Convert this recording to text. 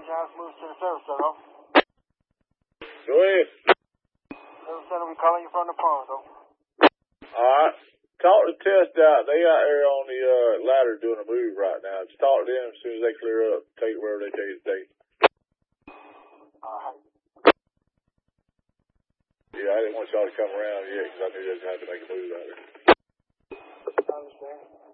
John's moves to the service center. Go ahead. Service center, we calling you from the phone, though. Alright. Talk to Test out. They out there on the ladder doing a move right now. Just talk to them as soon as they clear up. Take it wherever they tell you to take it. Alright. Yeah, I didn't want y'all to come around yet because I knew they was going to have to make a move out there. I understand.